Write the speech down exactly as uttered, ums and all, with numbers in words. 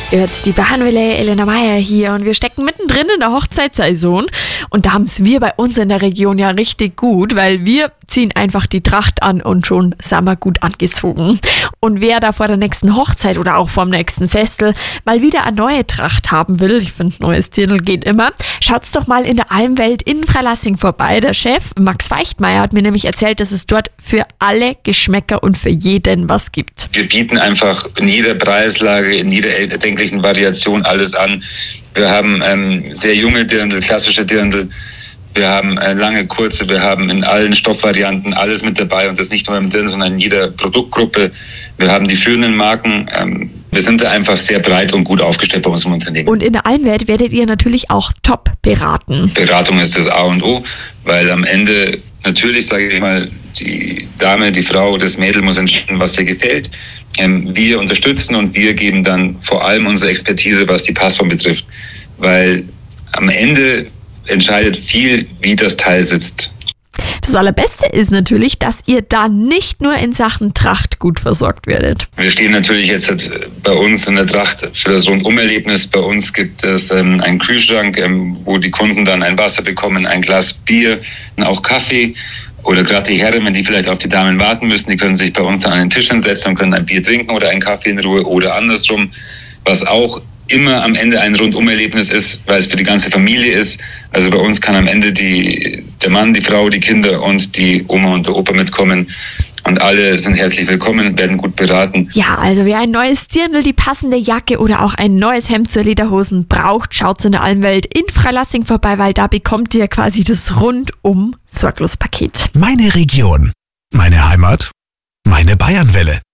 Ihr hört die Bayernwelle, Elena Meyer hier und wir stecken mittendrin in der Hochzeitssaison und da haben es wir bei uns in der Region ja richtig gut, weil wir ziehen einfach die Tracht an und schon sind wir gut angezogen. Und wer da vor der nächsten Hochzeit oder auch vor dem nächsten Festel mal wieder eine neue Tracht haben will, ich finde, neues Dirndl geht immer, schaut's doch mal in der Almwelt in Freilassing vorbei. Der Chef Max Feichtmeier hat mir nämlich erzählt, dass es dort für alle Geschmäcker und für jeden was gibt. Wir bieten einfach in jeder Preislage, in jeder erdenklichen Variation alles an. Wir haben ähm, sehr junge Dirndl, klassische Dirndl. Wir haben äh, lange, kurze, wir haben in allen Stoffvarianten alles mit dabei und das nicht nur im Dirndl, sondern in jeder Produktgruppe. Wir haben die führenden Marken. Ähm, wir sind da einfach sehr breit und gut aufgestellt bei unserem Unternehmen. Und in der Almwelt werdet ihr natürlich auch top beraten. Beratung ist das A und O, weil am Ende natürlich, sage ich mal, die Dame, die Frau, das Mädel muss entscheiden, was ihr gefällt. Ähm, wir unterstützen und wir geben dann vor allem unsere Expertise, was die Passform betrifft. Weil am Ende entscheidet viel, wie das Teil sitzt. Das Allerbeste ist natürlich, dass ihr da nicht nur in Sachen Tracht gut versorgt werdet. Wir stehen natürlich jetzt bei uns in der Tracht für das Rundumerlebnis. Bei uns gibt es ähm, einen Kühlschrank, ähm, wo die Kunden dann ein Wasser bekommen, ein Glas Bier und auch Kaffee. Oder gerade die Herren, wenn die vielleicht auf die Damen warten müssen, die können sich bei uns dann an den Tisch hinsetzen und können ein Bier trinken oder einen Kaffee in Ruhe oder andersrum. Was auch immer am Ende ein Rundumerlebnis ist, weil es für die ganze Familie ist. Also bei uns kann am Ende die, der Mann, die Frau, die Kinder und die Oma und der Opa mitkommen. Und alle sind herzlich willkommen, werden gut beraten. Ja, also wer ein neues Dirndl, die passende Jacke oder auch ein neues Hemd zur Lederhosen braucht, schaut in der Almwelt in Freilassing vorbei, weil da bekommt ihr quasi das rundum Sorglos-Paket. Meine Region, meine Heimat, meine Bayernwelle.